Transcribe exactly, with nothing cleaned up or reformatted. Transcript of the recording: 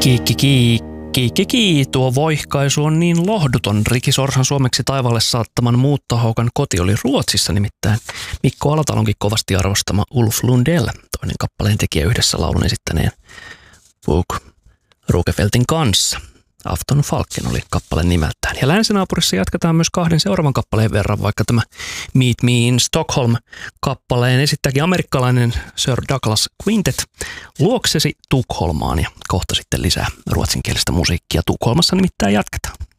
Kiikki, kiikki, kiikki. Tuo voihkaisu on niin lohduton. Riki Sorsan suomeksi taivaalle saattaman Muuttahoukan koti oli Ruotsissa, nimittäin Mikko Alatalonkin kovasti arvostama Ulf Lundell, toinen kappaleen tekijä yhdessä laulun esittäneen Vuk Rukefeltin kanssa. Afton Falken oli kappaleen nimeltään. Ja länsinaapurissa jatketaan myös kahden seuraavan kappaleen verran, vaikka tämä Meet Me in Stockholm-kappaleen esittääkin amerikkalainen Sir Douglas Quintet Luoksesi Tukholmaan, ja kohta sitten lisää ruotsinkielistä musiikkia. Tukholmassa nimittäin jatketaan.